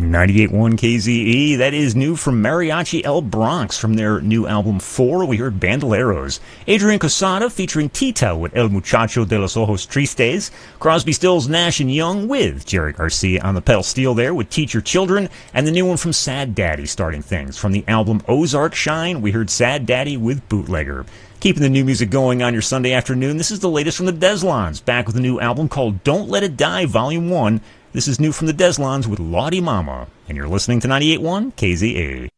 98.1 KZE, that is new from Mariachi El Bronx from their new album 4. We heard Bandoleros. Adrian Casada featuring Tita with El Muchacho de los Ojos Tristes. Crosby, Stills, Nash & Young with Jerry Garcia on the pedal steel there with Teach Your Children. And the new one from Sad Daddy starting things. From the album Ozark Shine, we heard Sad Daddy with Bootlegger. Keeping the new music going on your Sunday afternoon, this is the latest from the Deslons, back with a new album called Don't Let It Die Volume 1. This is new from the Deslons with Lawdy Mama, and you're listening to 98.1 KZA.